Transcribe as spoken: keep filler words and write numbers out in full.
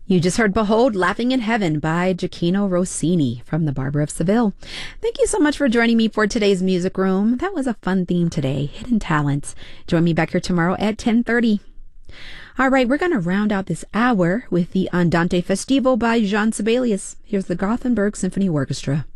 You just heard Behold, Laughing in Heaven by Gioacchino Rossini from The Barber of Seville. Thank you so much for joining me for today's Music Room. That was a fun theme today, hidden talents. Join me back here tomorrow at ten thirty. All right, we're going to round out this hour with the Andante Festivo by Jean Sibelius. Here's the Gothenburg Symphony Orchestra.